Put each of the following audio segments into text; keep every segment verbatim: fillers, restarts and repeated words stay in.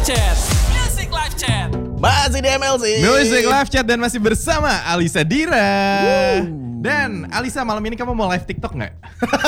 Chat. Music Live Chat. Masih di M L C Music Live Chat dan masih bersama Alisa Dira. Woo. Dan Alisa, malam ini kamu mau live TikTok nggak?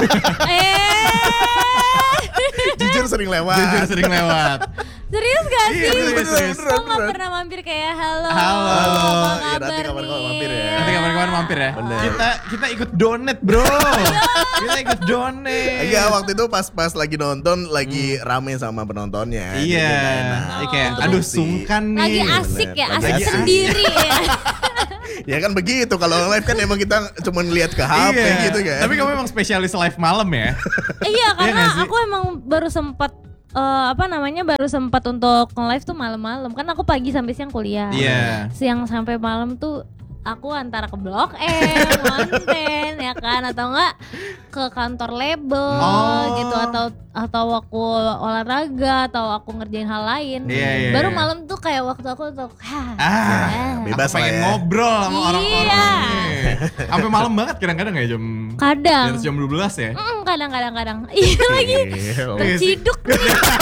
Eh, Jujur sering lewat. Jujur sering lewat. serius gak sih? Iya, serius, serius. Kok gak pernah mampir kayak halo? Halo. Apa Iya, nanti kabar kapan-kapan nih? mampir ya. Nanti kapan-kapan mampir ya. Bener. Kita kita ikut donate bro. Kita ikut donate. Iya, waktu itu pas-pas lagi nonton lagi rame sama penontonnya. Iya. Jadi nggak enak. Iya, kayak Untuk aduh ngisi. sungkan nih. Lagi asik ya, Lagi asik asik. sendiri ya. Ya kan begitu, kalau live kan emang kita cuma lihat ke H P Iya. gitu kan. Tapi kamu emang spesialis live malam ya? Iya, karena nggak sih? aku emang baru sempat eh, apa namanya baru sempat untuk nge-live tuh malam-malam. Kan aku pagi sampai siang kuliah. Iya. Siang sampai malam tuh aku antara ke Blok M, konten ya kan, atau enggak ke kantor label Oh. gitu, atau atau aku olahraga atau aku ngerjain hal lain. Iya, iya, Baru iya. malam tuh kayak waktu aku untuk Ah, ah, bebas aku pengen lah ya. ngobrol sama Iya. orang-orang nih. Sampai malam banget kadang-kadang ya jam kadang. di atas jam dua belas ya. Mm, kadang-kadang kadang. Iya lagi. Iya, Terciduk nih.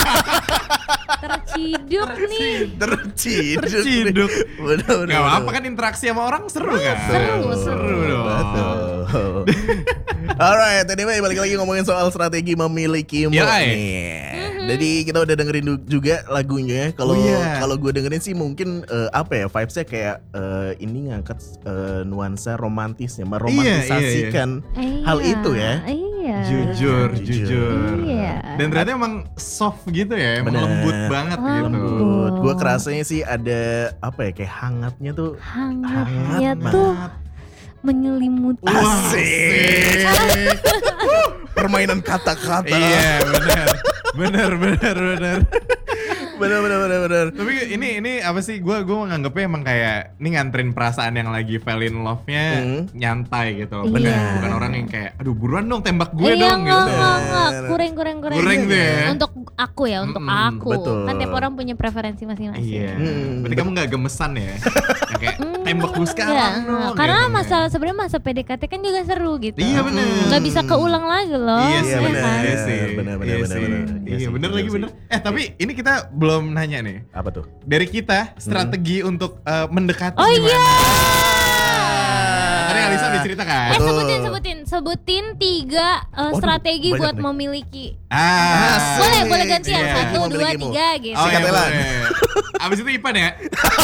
Terciduk nih. Terciduk. Terciduk. Bener-bener. Gak apa-apa kan, interaksi sama orang seru kan? Seru, seru dong. Betul. Alright, anyway balik lagi ngomongin soal strategi memilikimu Yoi. nih. Jadi kita udah dengerin du- juga lagunya. Kalau Oh, iya. kalau gue dengerin sih mungkin eh, apa ya, vibesnya kayak eh, ini ngangkat eh, nuansa romantisnya, meromantisasikan Iya. hal itu ya. Iya. Jujur, Jujur. jujur. Iya. Dan ternyata emang soft gitu ya, emang Bener. lembut banget Oh, gitu. Lembut. Gue kerasanya sih ada apa ya, kayak hangatnya tuh. Hangatnya Hangat tuh menyelimuti. Asik. Permainan kata-kata. Iya, benar. Benar, benar, benar. Bener bener bener bener. Tapi ini ini apa sih? Gue gue menganggapnya emang kayak ini nganterin perasaan yang lagi fell in love-nya Hmm. nyantai gitu. Iya. Benar. Bukan orang yang kayak aduh buruan dong tembak gue Iya, dong enggak, gitu. enggak, enggak. Kurang, kurang, kurang. Kurang tuh ya. Untuk aku ya, untuk Mm-mm, aku. betul. Kan tiap orang punya preferensi masing-masing. Iya. Hmm. Berarti kamu gak gemesan ya? Yang kayak Mm, tembak gue sekarang enggak, dong. enggak. Karena gitu. masa sebenarnya masa P D K T kan juga seru gitu. Iya, bener. Nggak bisa keulang lagi loh. Iya Iya, sih, bener. kan? iya sih. Bener, bener, Iya bener, sih. bener. Iya Iya sih, bener bener lagi sih. bener. Eh tapi ini kita belum nanya nih. Apa tuh? Dari kita strategi untuk eh, mendekati Oh gimana? iya. Tadi Alisa udah cerita kan? Eh Betul. sebutin sebutin sebutin tiga uh, Waduh, strategi banyak buat nih. memiliki. Ah. Boleh boleh gantian Iya. satu dua Memilikimu. tiga gitu. Oh Sikat iya Elan. boleh. Abis itu Ipan ya?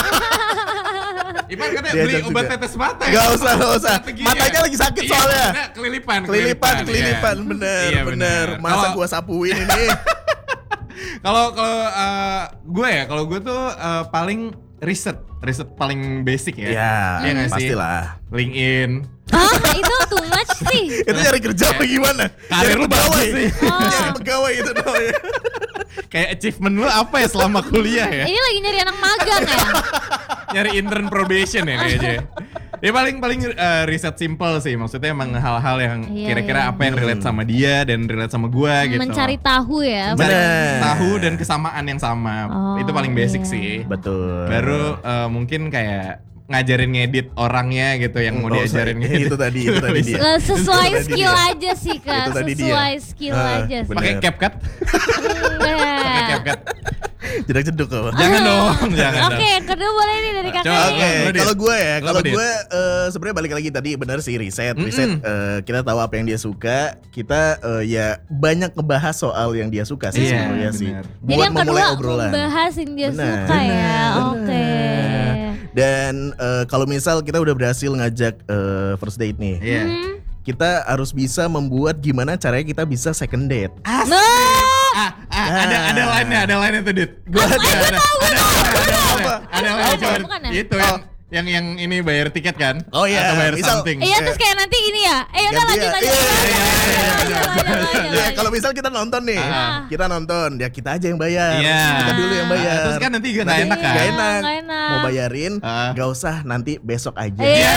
Ipan katanya Diajak beli obat juga. tetes mata ya? Gak usah, gak usah. Strateginya. Matanya lagi sakit Iya, soalnya. bener, kelilipan, Kelilipan, iya. kelilipan, bener, Iya, bener. Masa Kalau- gua sapuin ini? Kalau kalau eh, gue ya, kalau gue tuh eh, paling riset, riset paling basic ya. Ya, Iya nggak sih? pastilah. LinkedIn. Ah itu too much sih. Itu nyari kerja apa gimana? Karir Nyari lu pegawai. bagus sih. Nyari pegawai itu dong ya. Kayak achievement lu apa ya selama kuliah ya? Ini lagi nyari anak magang ya. Nyari intern probation ya kayaknya. Ya paling paling eh, riset simple sih, maksudnya emang hal-hal yang Iya, kira-kira iya. apa yang relate sama dia dan relate sama gua gitu. Mencari tahu ya. Mencari Bener. tahu dan kesamaan yang sama. Oh, Itu paling basic iya. sih. Betul. Baru eh, mungkin kayak ngajarin ngedit orangnya gitu yang mau Oh, diajarin sorry. ngedit. Itu tadi, itu tadi dia. Eh, sesuai Itu tadi skill dia. aja sih kan. Itu tadi dia. Sesuai skill Ah, aja sih. Pakai Bener. CapCut? Pakai Enggak. CapCut. Jedak jeduk apa? Jangan dong, jangan Oke, dong. yang kedua boleh nih dari Coba, kakaknya. Oke, Lo, Dit. kalau gue ya, Lo kalau apa, Dit? gue eh, sebenarnya balik lagi tadi benar sih riset, Mm-mm. riset eh, kita tahu apa yang dia suka, kita eh, ya banyak ngebahas soal yang dia suka sih Iya, sebenarnya sih. benar. Jadi Buat yang memulai kedua obrolan. membahas yang dia Benar. suka ya. Benar. Oke. Dan eh, kalau misal kita udah berhasil ngajak eh, first date nih, Iya. Hmm. kita harus bisa membuat gimana caranya kita bisa second date. No. Ah, ah, ada ada lainnya, ada lainnya tuh, Dit. Gua ada, ada. ada, ada, ada, ada, Apa? ada lainnya, Ada, coba. bukan ya? Itu yang yang yang ini bayar tiket kan? Oh iya, Atau bayar misal- something. Iya terus kayak nanti ini ya. Eh udah Ganti lanjut ya. lanjut. Iya, lanjut, iya, lanjut, iya, lanjut, iya, lanjut, iya, lanjut, Ya lanjut. kalau misal kita nonton nih, Ah. kita nonton, ya kita aja yang bayar. Iya. Kita dulu yang bayar. Terus kan nanti nggak Nanti enak kan? nggak enak. Nggak enak. Mau bayarin, Ah. nggak usah nanti besok aja. Iya.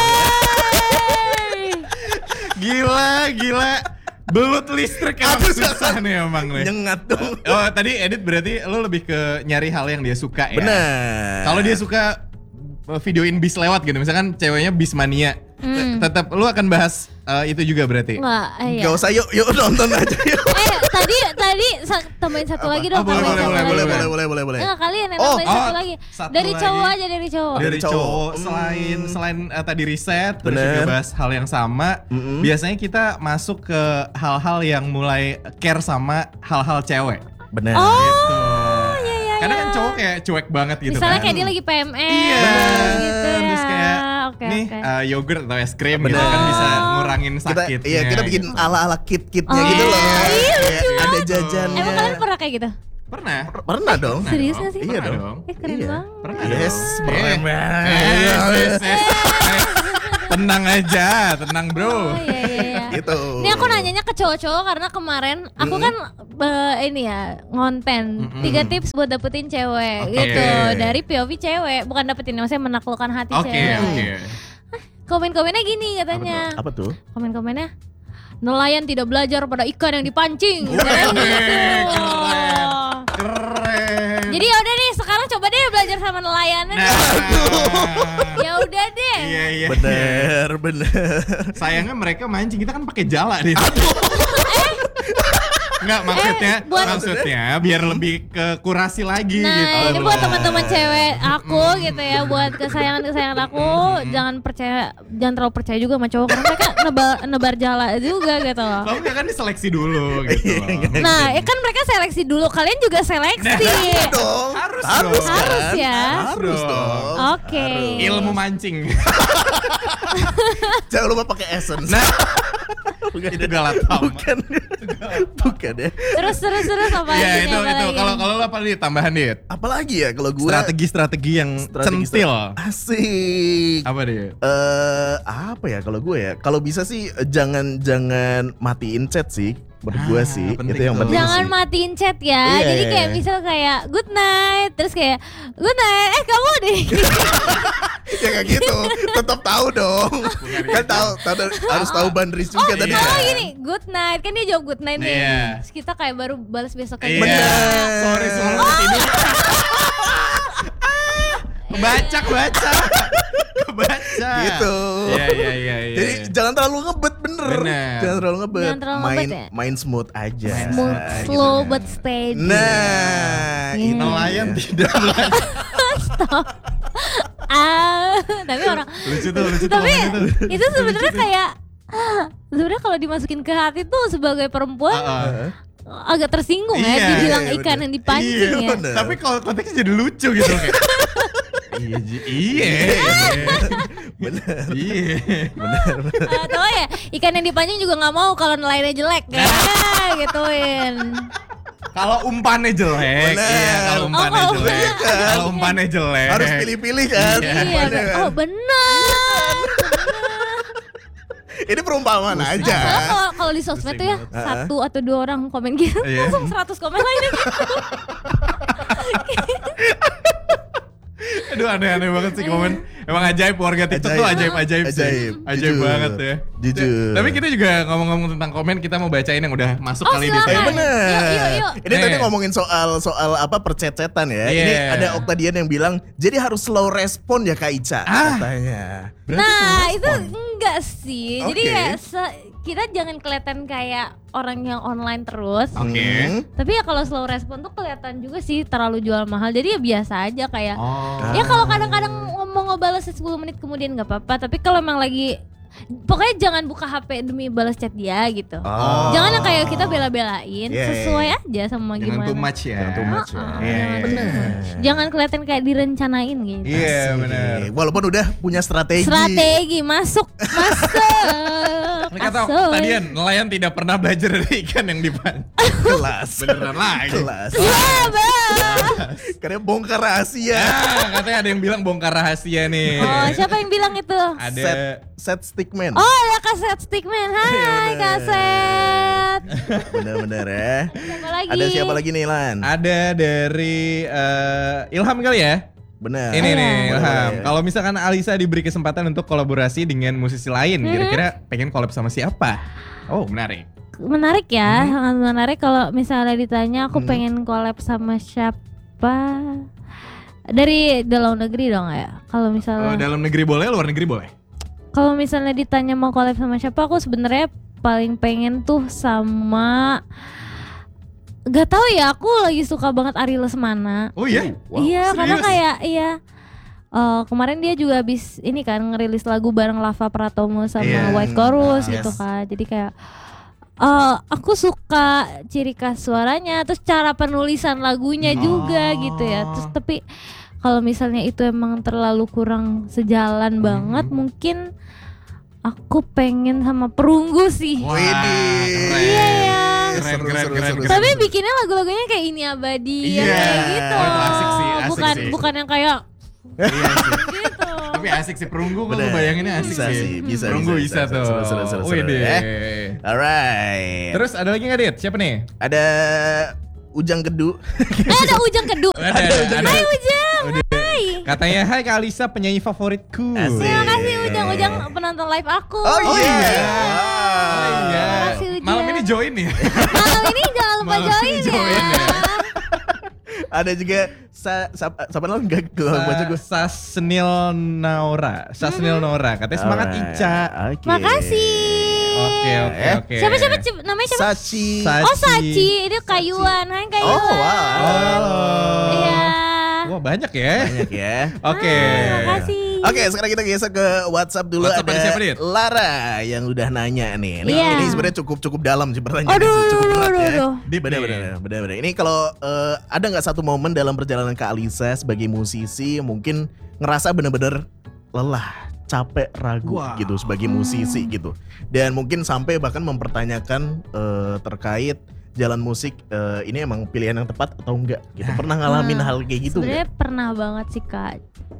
Gila, gila. Belut listrik emang Aduh, susah nih emang nih. Nyengat dong. Oh tadi edit berarti lo lebih ke nyari hal yang dia suka ya? Benar. Kalau dia suka uh, videoin bis lewat gitu, misalkan ceweknya bis mania, Hmm. tetap lu akan bahas uh, itu juga berarti. Enggak, eh, ya. Gak usah yuk, yuk nonton aja yuk. Eh, tadi tadi sa- tambahin satu Apa? lagi dong. Ah, boleh, tambahin boleh, satu boleh, lagi. boleh, boleh, boleh, boleh, boleh. Enggak, kalian yang Oh, tambahin oh, satu lagi. satu Dari lagi. cowok aja, dari cowok. Dari Dari cowok. cowok, Hmm. selain selain uh, tadi riset, terus Bener. juga bahas hal yang sama, Mm-mm. biasanya kita masuk ke hal-hal yang mulai care sama hal-hal cewek. Benar. Oh, Gitu. iya iya. Karena iya. kan cowok kayak cuek banget gitu Misalnya kan. kayak dia lagi P M S Iya, gitu ya. terus kayak Oke, nih oke. uh, yogurt atau es krim gitu Bener. kan bisa ngurangin Kita sakitnya. iya kita bikin gitu. ala-ala kit-kitnya Oh, gitu loh. iya, Kayak lucu ada banget. jajannya. Emang kalian pernah kayak gitu? Pernah. Pernah dong. Pernah Serius dong. nggak sih? Iya Pernah dong. Eh keren Iya. banget. Pernah Yes, dong. keren Eh, banget. eh, yes, yes, eh. Tenang aja, tenang bro. Oh iya iya iya. Gitu. Ini aku nanyanya ke cowok-cowok karena kemarin aku kan eh, ini ya ngonten Mm-mm. tiga tips buat dapetin cewek Oke. gitu dari P O V cewek, bukan dapetin maksudnya menaklukkan hati Oke, cewek. oke. Komen-komennya gini katanya. Apa tuh? Komen-komennya nelayan tidak belajar pada ikan yang dipancing. Wih, Keren gitu. keren. Keren. Jadi ya udah deh sekarang coba deh belajar sama nelayannya. Nah. Ya udah deh. Iya, iya. Bener, bener. Sayangnya mereka mancing, kita kan pakai jala nih. Enggak maksudnya, Eh, buat- maksudnya biar lebih ke kurasi lagi Nah, gitu. ini loh. buat teman-teman cewek aku gitu ya, buat kesayangan-kesayangan aku, jangan percaya, jangan terlalu percaya juga sama cowok karena mereka nebar, nebar jala juga gitu loh. Kalau enggak kan diseleksi dulu gitu loh. Nah, ya kan mereka seleksi dulu, kalian juga seleksi. Dong. Harus Harus dong. Harus kan? ya. Harus dong. Oke. Harus. Ilmu mancing. Jangan lupa pakai essence. Nah, bukan itu galatama. Bukan. Bukan ya. Terus terus terus apa Ya lagi nih, itu apa itu lagi? kalau kalau lo apa nih tambahan dit? Apalagi ya kalau gua Strategi-strategi yang strategi- centil. Asik. Apa dit? Eh apa ya kalau gue ya? Kalau bisa sih eh, jangan jangan matiin chat sih. Menurut Ah, gue sih penting itu yang tuh. penting Jangan sih. matiin chat ya. Iya, Jadi iya, kayak iya. misal kayak good night, terus kayak good night, eh kamu deh. Ya kayak gitu. Tetap tahu dong. Kan tahu, tahu harus tahu bandris juga Oh, tadi. oh kan. gini, good night. Kan dia jawab good night nih. Iya. Terus kita kayak baru balas besok kayak Iya. gitu. Sorry soal tidur. Kebaca, kebaca. Kebaca. Gitu. Iya, iya, iya, iya. Jadi jangan terlalu ngebet bener. Bener. Jangan terlalu ngebet. Jangan terlalu main ngebet ya? main smooth aja. Smooth, Gitu. slow but steady. Nah, Iya. itu nelayan tidak belajar. Ah, tapi orang Lucu tuh, lucu tuh. tapi momennya tuh. itu sebenarnya kayak ah, sebenarnya kalau dimasukin ke hati tuh sebagai perempuan Heeh. agak tersinggung ya Iya, dibilang iya, ikan bener. yang dipancing Iya, ya. bener. Tapi kalau konteksnya jadi lucu gitu kayak. Iya, Ji. Iya. bener. Iya. Ah, Atau ya ikan yang dipancing juga nggak mau kalau nelayannya jelek ya gituin. Kalau umpannya jelek, Bener. iya kalau umpannya Oh, kalau jelek. umpannya kan. Kalau umpannya jelek. Harus pilih-pilih kan. Iya. Iya, Umpannya be- kan. oh benar. Ini perumpamaan aja. Soalnya kalau kalau di sosmed tuh ya banget. satu atau dua orang komen gitu Iya. langsung seratus komen lainnya. Aduh aneh-aneh banget sih komen. Emang ajaib warga TikTok tuh ajaib-ajaib sih. Ajaib. Ajaib Jujur. banget ya. Jujur. Tapi kita juga ngomong-ngomong tentang komen, kita mau bacain yang udah masuk Oh, kali ini. silakan. Eh Teh. bener. Yuk, yuk, yuk. Ini tadi Eh. ngomongin soal soal apa percecetan ya. Iya. Ini ada Oktadian yang bilang jadi harus slow respon ya Kak Ica Ah. katanya. Berarti Nah slow itu respon. enggak sih. Jadi Oke. ya se- kita jangan kelihatan kayak orang yang online terus. Oke. Hmm. Tapi ya kalau slow respon tuh kelihatan juga sih terlalu jual mahal. Jadi ya biasa aja kayak. Oh. Ya kalau kadang-kadang mau ngebalas sepuluh menit kemudian nggak apa-apa. Tapi kalau emang lagi pokoknya jangan buka H P demi balas chat dia gitu. Oh. Jangan yang kayak kita bela-belain. Yeah. Sesuai aja sama Jangan gimana. too much ya. Jangan too much ya. Oh, Iya, jangan iya, too iya. much. Jangan kelihatan kayak direncanain gitu. Iya Asik. benar. Walaupun udah punya strategi. Strategi masuk, masuk. Ini kata masuk. tadian nelayan tidak pernah belajar dari ikan yang dipancing. Kelas. Beneran lagi. Kelas. Ya, Bang. Karena bongkar rahasia. Ya, katanya ada yang bilang bongkar rahasia nih. Oh, siapa yang bilang itu? Ada Set set stickman. Oh, ya kaset stickman. Hai, Iya, bener. kaset. Bener-bener ya. Siapa lagi? Ada siapa lagi nih Lan? ada dari eh, Ilham kali ya? Bener. Ini Iya. nih Boleh, Ilham. boleh. Kalau misalkan Alisa diberi kesempatan untuk kolaborasi dengan musisi lain, kira-kira pengen collab sama siapa? Oh, menarik. Menarik ya, Hmm. sangat menarik kalau misalnya ditanya aku Hmm. pengen collab sama siapa. Dari dalam negeri dong ya. Kalau Oh, misalnya dalam negeri boleh, luar negeri boleh. kalau misalnya ditanya mau collab sama siapa, aku sebenarnya paling pengen tuh sama Gak tahu ya, aku lagi suka banget Ari Lesmana. Oh iya? Wow, iya, serius? karena kayak iya. Uh, kemarin dia juga habis ini kan ngerilis lagu bareng Lava Pratomo sama Yeah. White Chorus Yes. gitu kan. Jadi kayak uh, aku suka ciri khas suaranya, terus cara penulisan lagunya juga gitu ya. Terus tapi kalau misalnya itu emang terlalu kurang sejalan Hmm. banget, mungkin aku pengen sama Perunggu sih. Wah, Widih. keren. Iya ya. Keren, Seru, keren, seru, keren, seru, keren. Tapi bikinnya lagu-lagunya kayak Ini Abadi Iya. yang kayak gitu. Oh, itu asik sih, asik bukan sih. bukan yang kayak Iya sih. gitu. Tapi asik sih Perunggu, kok Bener. bayanginnya asik Bisa sih. sih, bisa, Perunggu bisa, bisa, bisa. tuh. Seru, seru, seru, Wih seru, deh. eh. Alright. Terus ada lagi nggak Dit? Siapa nih? Ada Ujang Kedu. Eh ada Ujang Kedu. Ada, ada, ada. Hai Ujang. Udah. Hai. Katanya hai Kak Alisa penyanyi favoritku. Asik. Terima kasih Ujang. Ujang penonton live aku. Oh Oh iya. iya. Wow. Oh iya. Terima kasih, Ujang. Malam ini join ya. Malam ini jangan lupa Malam join ini ya. join ya. Ada juga sa, sa, siapa namanya enggak gue baca gue. Sasnil Naura. Sasnil Naura. Katanya semangat Alright. Ica. Oke. Makasih. Oke oke Eh. oke. Siapa siapa Cip- namanya siapa? Sachi. Sa- Oh Sachi, ini Kayuan. Hai Kayuan. Oh wow. Halo. Iya. Wah banyak ya. Banyak ya. Oke. Terima kasih. Oke, sekarang kita geser ke WhatsApp dulu. WhatsApp ada ada siapa, Dit? Lara yang udah nanya nih. Ini, Iya. ini sebenarnya cukup cukup dalam sih pertanyaannya. Aduh, sih, cukup aduh, berat aduh, ya. aduh. Deep Bener, nih. bener, bener, bener. Ini kalau eh, ada nggak satu momen dalam perjalanan Kak Alisa sebagai musisi mungkin ngerasa bener-bener lelah, capek, ragu Wow. gitu sebagai musisi gitu. Dan mungkin sampai bahkan mempertanyakan eh, terkait jalan musik eh, ini emang pilihan yang tepat atau enggak gitu. Pernah ngalamin Nah, hal kayak gitu Sebenarnya enggak? pernah banget sih Kak.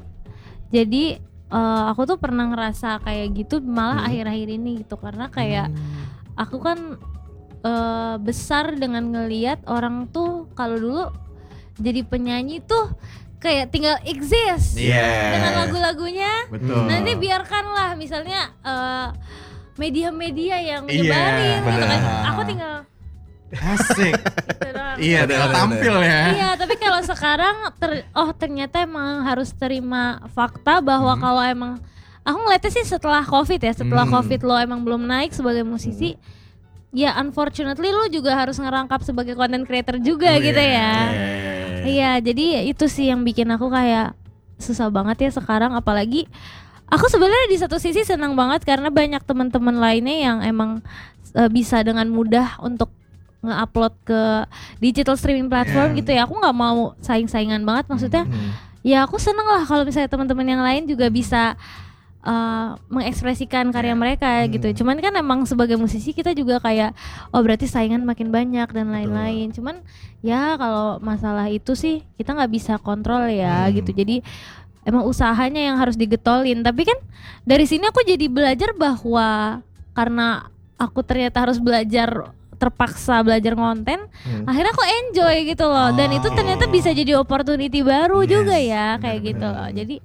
Jadi eh, aku tuh pernah ngerasa kayak gitu malah Hmm. akhir-akhir ini gitu karena kayak aku kan eh, besar dengan ngeliat orang tuh kalau dulu jadi penyanyi tuh kayak tinggal exist Iya. dengan lagu-lagunya. Betul. Nanti biarkanlah misalnya eh, media-media yang Iya, nyebarin gitu kan. benar. Aku tinggal Asik. gitu doang. Iya, Bener, tinggal bener, tampil ya. Iya, tapi kalau sekarang ter- oh ternyata emang harus terima fakta bahwa Hmm. kalau emang aku ngeliatnya sih setelah Covid ya, setelah Hmm. Covid lo emang belum naik sebagai musisi, ya unfortunately lo juga harus ngerangkap sebagai content creator juga Oh, gitu iya. ya. Iya. Iya, jadi itu sih yang bikin aku kayak susah banget ya sekarang, apalagi aku sebenarnya di satu sisi senang banget karena banyak teman-teman lainnya yang emang uh, bisa dengan mudah untuk nge-upload ke digital streaming platform Yeah. gitu ya. Aku nggak mau saing-saingan banget, maksudnya Hmm. ya aku seneng lah kalau misalnya teman-teman yang lain juga bisa uh, mengekspresikan karya Yeah. mereka Hmm. gitu. Cuman kan emang sebagai musisi kita juga kayak oh berarti saingan makin banyak dan lain-lain. Cuman ya kalau masalah itu sih kita nggak bisa kontrol ya Hmm. gitu. Jadi emang usahanya yang harus digetolin. Tapi kan dari sini aku jadi belajar bahwa karena aku ternyata harus belajar terpaksa belajar konten, Hmm. akhirnya aku enjoy gitu loh. Dan itu ternyata bisa jadi opportunity baru Yes, juga ya kayak benar, gitu benar. loh. Jadi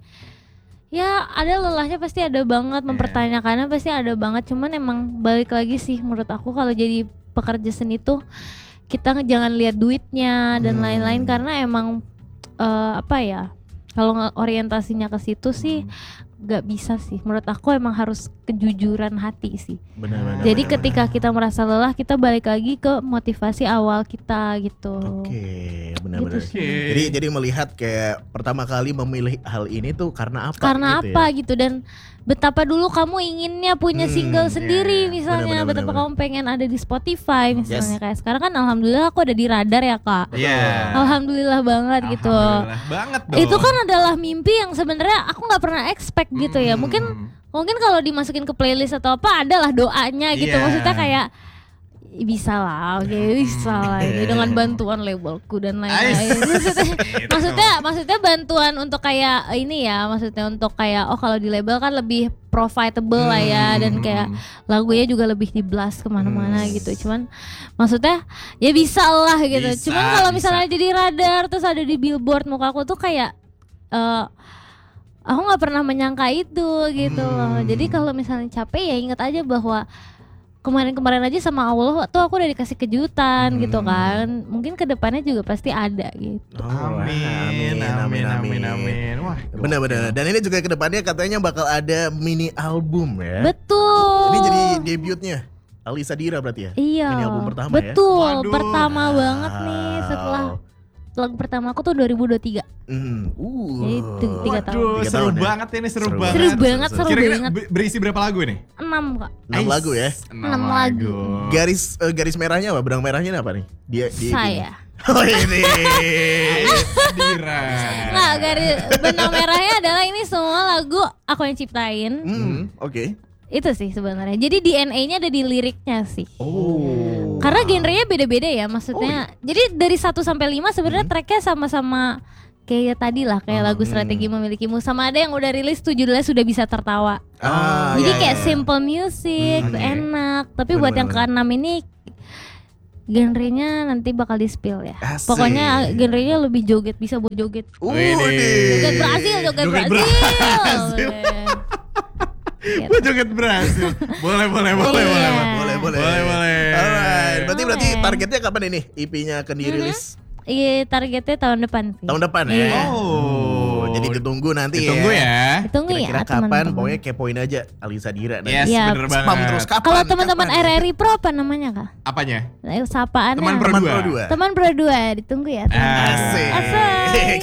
ya ada lelahnya pasti ada banget, mempertanyakannya pasti ada banget. Cuman emang balik lagi sih menurut aku kalau jadi pekerja seni tuh kita jangan lihat duitnya dan Hmm. lain-lain karena emang eh, apa ya? Kalau nge- orientasinya ke situ sih gak bisa sih. Menurut aku emang harus kejujuran hati sih. Benar-benar. Jadi ketika kita merasa lelah, kita balik lagi ke motivasi awal kita gitu. Oke, benar-benar. Gitu sih. Oke. Jadi jadi melihat kayak pertama kali memilih hal ini tuh karena apa? Karena gitu apa ya? gitu, dan betapa dulu kamu inginnya punya Hmm, single iya, sendiri iya. misalnya, Benar-benar, betapa benar-benar. kamu pengen ada di Spotify misalnya. Yes. Kayak sekarang kan alhamdulillah aku ada di radar ya Kak. Iya. Alhamdulillah banget gitu. Alhamdulillah banget dong. Itu kan adalah mimpi yang sebenarnya aku nggak pernah expect gitu ya. Hmm. Mungkin mungkin kalau dimasukin ke playlist atau apa adalah doanya gitu. Iya. Maksudnya kayak "Ih, bisa lah, oke bisa lah ini dengan bantuan labelku dan lain-lain." Ais. maksudnya, Gitu. maksudnya maksudnya bantuan untuk kayak ini ya, maksudnya untuk kayak oh kalau di label kan lebih profitable lah ya, dan kayak lagunya juga lebih di blast kemana-mana Hmm. gitu. Cuman maksudnya ya bisa lah gitu. Bisa, Cuman kalau bisa. misalnya jadi radar terus ada di billboard, muka aku tuh kayak eh aku nggak pernah menyangka itu gitu loh. Hmm. Jadi kalau misalnya capek ya ingat aja bahwa kemarin-kemarin aja sama Allah tuh aku udah dikasih kejutan Hmm. gitu kan. Mungkin kedepannya juga pasti ada gitu. Oh, Amin, amin, amin, amin. Wah, Benar-benar. Dan ini juga kedepannya katanya bakal ada mini album ya. Betul. Ini jadi debutnya Alisa Dira berarti ya? Iya. Ini album pertama ya? Betul, Waduh. pertama banget nih setelah lagu pertama aku tuh dua ribu dua puluh tiga. Hmm. Uh. Itu tiga tahun. Waduh, Tiga seru tahun ya? banget ini, seru, Seru banget. Seru banget, seru Kira-kira banget. be- berisi berapa lagu nih? Enam kak. enam lagu ya. enam Enam lagu. Garis eh, garis merahnya apa? Benang merahnya apa nih? Dia di Saya. Oh ini. Dira. Nggak, garis benang merahnya adalah ini semua lagu aku yang ciptain. Hmm, oke. Itu sih sebenarnya. Jadi D N A-nya ada di liriknya sih. Oh. Karena genrenya beda-beda ya, maksudnya. Jadi dari satu sampai lima sebenarnya tracknya sama-sama kayak tadi lah, kayak lagu Strategi Memilikimu. Sama ada yang udah rilis tuh judulnya Sudah Bisa Tertawa. Ah, Jadi iya, kayak iya. simple music, Hmm, oke. enak. Tapi Bener, buat yang bener, keenam ini genrenya nanti bakal di-spill ya. Asik. Pokoknya genrenya lebih joget, bisa buat joget. Uh, Widih. nih. Joget Brasil, joget, Joget Brasil. Gitu. Gue joget berhasil. Boleh, boleh, boleh, Iya. boleh. Boleh, boleh. Boleh, boleh. Alright, berarti berarti Boleh. targetnya kapan ini? E P-nya akan dirilis? Iya, targetnya tahun depan sih. Tahun depan ya. Iya. Oh. Jadi ditunggu nanti Ditunggu ya. ya. Ditunggu Kira-kira ya kapan? teman-teman. Pokoknya kepoin aja Alisa Dira. nanti. Yes, Iya. bener banget. Spam terus kapan? Kalau teman-teman Kapan? R R I Pro apa namanya kak? Apanya? Eh, Sapaannya. Teman Pro Teman dua. Pro dua. Teman Pro dua, ditunggu ya. teman-teman. Asik. Asik.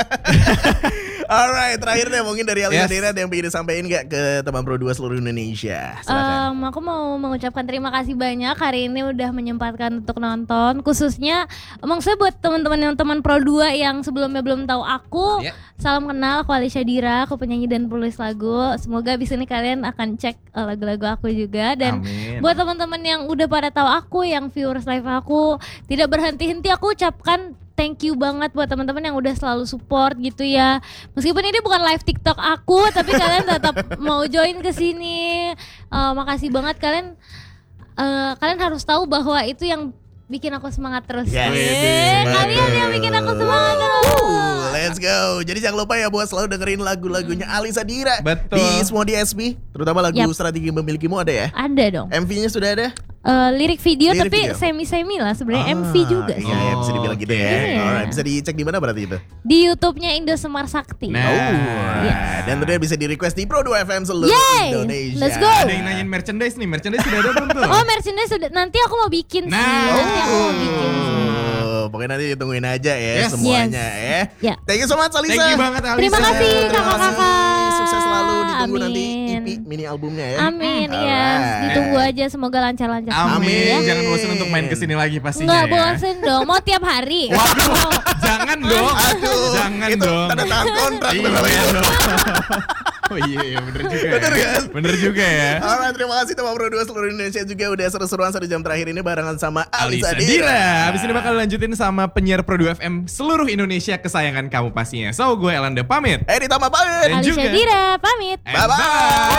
Alright, terakhir deh mungkin dari Alisa Yes. Dira ada yang pengen disampaikan nggak ke teman Pro dua seluruh Indonesia? Silakan. Em, aku mau mengucapkan terima kasih banyak hari ini udah menyempatkan untuk nonton, khususnya emang saya buat teman-teman yang teman Pro dua yang sebelumnya belum tahu aku. Ya. Salam kenal, aku Alisha Dira, aku penyanyi dan penulis lagu. Semoga abis ini kalian akan cek eh, lagu-lagu aku juga. Dan Amin. buat teman-teman yang udah pada tahu aku, yang viewers live aku, tidak berhenti-henti aku ucapkan thank you banget buat teman-teman yang udah selalu support gitu ya. Meskipun ini bukan live TikTok aku, tapi kalian tetap mau join ke sini. Eh, makasih banget kalian. eh, kalian harus tahu bahwa itu yang bikin aku semangat terus. Yes. Eh, kalian yang bikin aku semangat terus. Uh, let's go. Jadi jangan lupa ya buat selalu dengerin lagu-lagunya Alisa Dira. Betul. Di semua D S P, terutama lagu Yap. Strategi Memilikimu ada ya. Ada dong. M V-nya sudah ada? Eh, lirik video Lirik tapi video. semi-semi lah sebenarnya Ah, M V juga sih. Iya, ya, bisa dibilang gitu ya. Iya. Alright, bisa dicek di mana berarti itu? Di YouTube-nya Indo Semar Sakti. Nah. Oh, Yes. dan tentunya bisa di request di Pro dua F M seluruh Yay, Indonesia. let's go. Ada yang nanyain merchandise nih. Merchandise sudah ada belum tuh? Oh, merchandise sudah nanti aku mau bikin sih. Nah. Nanti aku mau bikin sih. Oh, pokoknya nanti ditungguin aja ya Yes. semuanya Yes. ya. Ya. Thank you so much Alisa. Thank you banget Alisa. Terima kasih Terima kakak-kakak. kasih. Sukses selalu, ditunggu Amin. nanti E P mini albumnya ya. Amin, Alright. yes. Ditunggu aja semoga lancar-lancar. Amin. Amin. Jangan bosan untuk main kesini lagi pastinya Enggak ya. bosen dong, mau tiap hari. Waduh, jangan dong. Aduh, Jangan itu dong. tanda tangan kontrak Iya, tuh namanya. iya dong. Oh iya, iya bener juga ya. Bener kan? Bener juga ya. Alright, terima kasih teman Pro dua seluruh Indonesia juga udah seru-seruan satu jam terakhir ini barengan sama Alisa Alisa Dira. Dira. Abis ini bakal lanjutin sama penyiar Pro dua F M seluruh Indonesia kesayangan kamu pastinya. So, gue Elanda pamit. Eh ditambah pamit. Dan Alisha juga- Dira pamit. And Bye-bye. bye.